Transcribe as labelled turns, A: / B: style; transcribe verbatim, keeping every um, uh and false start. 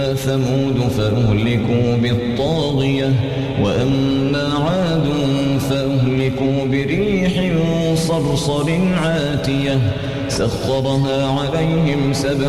A: ثمود فأهلكوا بالطاغية وأما عاد فأهلكوا بريح صرصر عاتية سخرها عليهم سبع